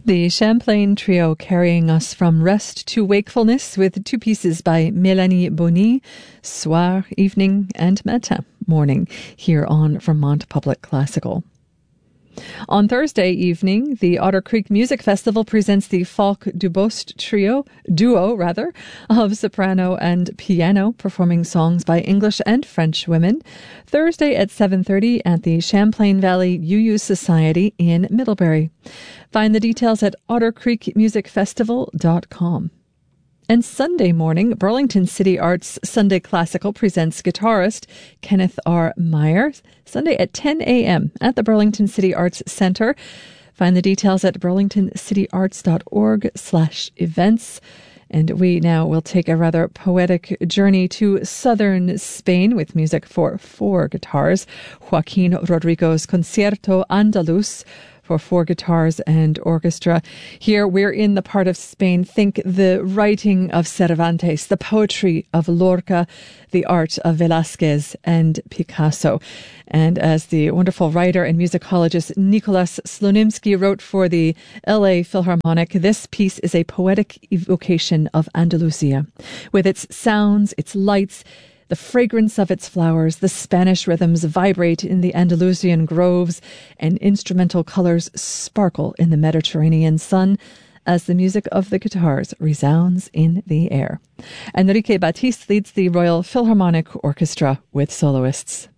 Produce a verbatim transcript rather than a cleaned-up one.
The Champlain Trio carrying us from rest to wakefulness with two pieces by Mélanie Bonny, Soir, Evening, and Matin, Morning, here on Vermont Public Classical. On Thursday evening, the Otter Creek Music Festival presents the Falk Dubost Trio, duo rather, of soprano and piano, performing songs by English and French women. Thursday at seven thirty at the Champlain Valley U U Society in Middlebury. Find the details at otter creek music festival dot com. And Sunday morning, Burlington City Arts Sunday Classical presents guitarist Kenneth R. Meyer, Sunday at ten a.m. at the Burlington City Arts Center. Find the details at burlington city arts dot org slash events. And we now will take a rather poetic journey to southern Spain with music for four guitars. Joaquin Rodrigo's Concierto Andaluz for four guitars and orchestra. Here we're in the part of Spain. Think the writing of Cervantes, the poetry of Lorca, the art of Velázquez and Picasso. And as the wonderful writer and musicologist Nicholas Slonimsky wrote for the L A Philharmonic, this piece is a poetic evocation of Andalusia. With its sounds, its lights, the fragrance of its flowers, the Spanish rhythms vibrate in the Andalusian groves, and instrumental colors sparkle in the Mediterranean sun as the music of the guitars resounds in the air. Enrique Batiste leads the Royal Philharmonic Orchestra with soloists.